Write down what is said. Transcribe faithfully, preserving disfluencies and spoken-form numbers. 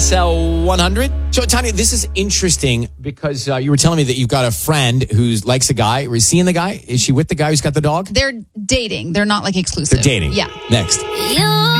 S L one hundred. So, Tanya, this is interesting because uh, you were telling me that you've got a friend who likes a guy. Are you seeing the guy? Is she with the guy who's got the dog? They're dating. They're not like exclusive. They're dating. Yeah. Next. You